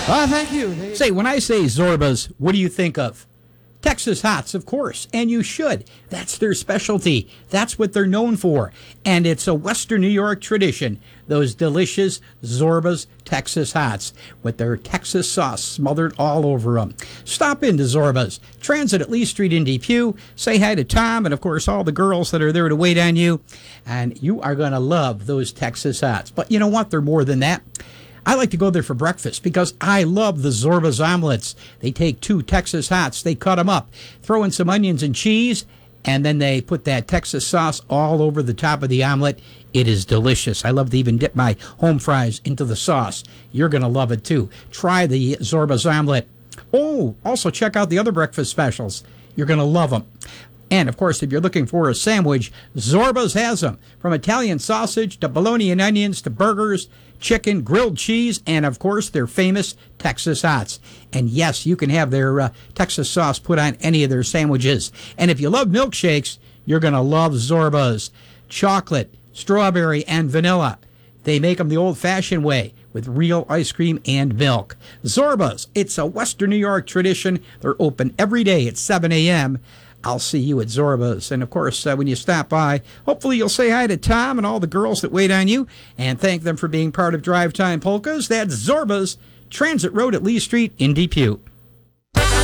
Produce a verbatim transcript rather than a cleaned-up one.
Ah, thank you. They- Say, when I say Zorba's, what do you think of? Texas Hots, of course, and you should. That's their specialty. That's what they're known for. And it's a Western New York tradition, those delicious Zorba's Texas Hots with their Texas sauce smothered all over them. Stop into Zorba's, Transit at Lee Street in Depew. Say hi to Tom and, of course, all the girls that are there to wait on you. And you are going to love those Texas Hots. But you know what? They're more than that. I like to go there for breakfast because I love the Zorba's omelets. They take two Texas Hots, they cut them up, throw in some onions and cheese, and then they put that Texas sauce all over the top of the omelet. It is delicious. I love to even dip my home fries into the sauce. You're going to love it too. Try the Zorba's omelet. Oh, also check out the other breakfast specials. You're going to love them. And, of course, if you're looking for a sandwich, Zorba's has them. From Italian sausage to bologna and onions to burgers, chicken, grilled cheese, and, of course, their famous Texas Hots. And, yes, you can have their uh, Texas sauce put on any of their sandwiches. And if you love milkshakes, you're going to love Zorba's. Chocolate, strawberry, and vanilla. They make them the old-fashioned way with real ice cream and milk. Zorba's, it's a Western New York tradition. They're open every day at seven a.m., I'll see you at Zorba's. And, of course, uh, when you stop by, hopefully you'll say hi to Tom and all the girls that wait on you and thank them for being part of Drive Time Polkas. That's Zorba's, Transit Road at Lee Street in Depew.